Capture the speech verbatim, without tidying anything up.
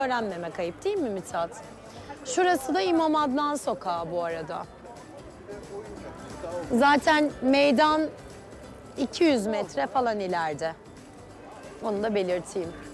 Öğrenmemek ayıp değil mi Mithat? Şurası da İmam Adnan Sokağı bu arada. Zaten meydan iki yüz metre falan ileride. Onu da belirteyim.